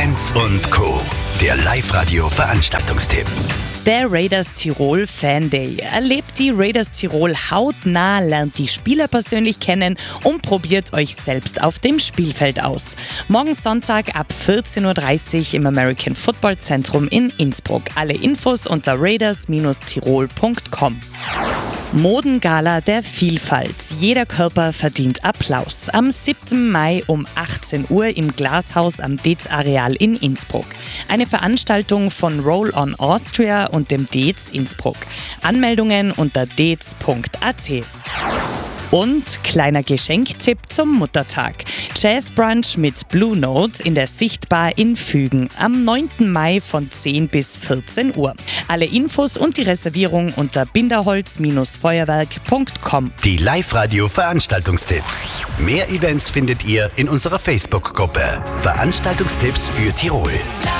Benz und Co. Der Live-Radio-Veranstaltungstipp. Der Raiders Tirol Fan Day. Erlebt die Raiders Tirol hautnah, lernt die Spieler persönlich kennen und probiert euch selbst auf dem Spielfeld aus. Morgen Sonntag ab 14.30 Uhr im American Football Zentrum in Innsbruck. Alle Infos unter raiders-tirol.com. Modengala der Vielfalt. Jeder Körper verdient Applaus. Am 7. Mai um 18 Uhr im Glashaus am Deetz-Areal in Innsbruck. Eine Veranstaltung von Roll on Austria und dem Deetz Innsbruck. Anmeldungen unter deetz.at. Und kleiner Geschenktipp zum Muttertag. Jazzbrunch mit Blue Note in der Sichtbar in Fügen am 9. Mai von 10 bis 14 Uhr. Alle Infos und die Reservierung unter binderholz-feuerwerk.com. Die Live-Radio-Veranstaltungstipps. Mehr Events findet ihr in unserer Facebook-Gruppe. Veranstaltungstipps für Tirol.